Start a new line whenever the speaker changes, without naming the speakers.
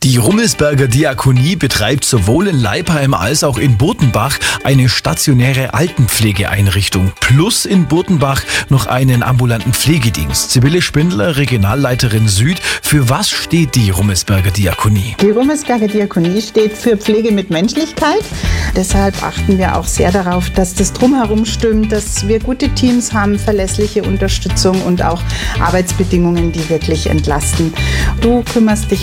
Die Rummelsberger Diakonie betreibt sowohl in Leipheim als auch in Bodenbach eine stationäre Altenpflegeeinrichtung plus in Bodenbach noch einen ambulanten Pflegedienst. Sibylle Spindler, Regionalleiterin Süd. Für was steht die Rummelsberger Diakonie?
Die Rummelsberger Diakonie steht für Pflege mit Menschlichkeit. Deshalb achten wir auch sehr darauf, dass das Drumherum stimmt, dass wir gute Teams haben, verlässliche Unterstützung und auch Arbeitsbedingungen, die wirklich entlasten. Du kümmerst dich